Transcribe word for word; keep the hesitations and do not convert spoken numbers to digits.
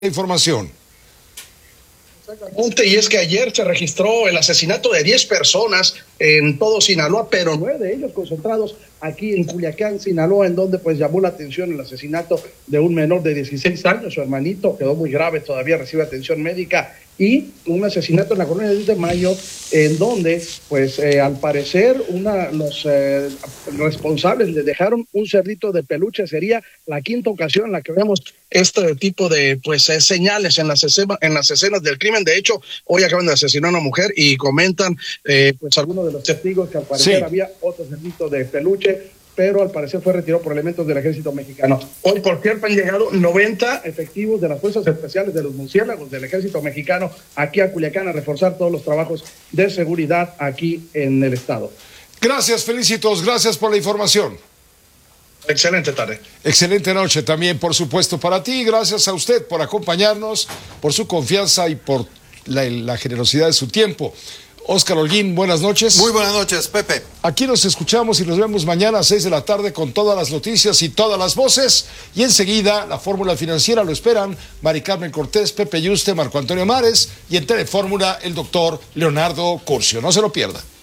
Información. Y es que ayer se registró el asesinato de diez personas en todo Sinaloa, pero nueve de ellos concentrados aquí en Culiacán, Sinaloa, en donde pues llamó la atención el asesinato de un menor de dieciséis años. Su hermanito quedó muy grave, todavía recibe atención médica, y un asesinato en la colonia diez de mayo, en donde pues eh, al parecer una los eh, responsables le dejaron un cerdito de peluche. Sería la quinta ocasión en la que vemos este tipo de pues eh, señales en las escenas, en las escenas del crimen. De hecho, hoy acaban de asesinar a una mujer y comentan eh, pues algunos de los testigos que al parecer sí. había otro cerdito de peluche, pero al parecer fue retirado por elementos del ejército mexicano. Hoy, por cierto, han llegado noventa efectivos de las fuerzas especiales de los murciélagos del ejército mexicano aquí a Culiacán a reforzar todos los trabajos de seguridad aquí en el estado. Gracias, Felicitos, gracias por la información. Excelente tarde. Excelente noche también, por supuesto, para ti. Gracias a usted por acompañarnos, por su confianza y por la, la generosidad de su tiempo. Óscar Holguín, buenas noches. Muy buenas noches, Pepe. Aquí nos escuchamos y nos vemos mañana a seis de la tarde con todas las noticias y todas las voces. Y enseguida, la Fórmula Financiera lo esperan Mari Carmen Cortés, Pepe Yuste, Marco Antonio Mares y en Telefórmula el doctor Leonardo Curcio. No se lo pierda.